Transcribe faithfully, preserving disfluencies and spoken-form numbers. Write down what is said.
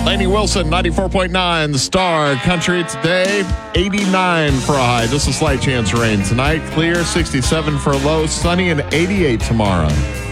Lainey Wilson, ninety-four point nine, The Star. Country today, eighty-nine for a high. Just a slight chance of rain tonight. Clear, sixty-seven for a low. Sunny and eighty-eight tomorrow.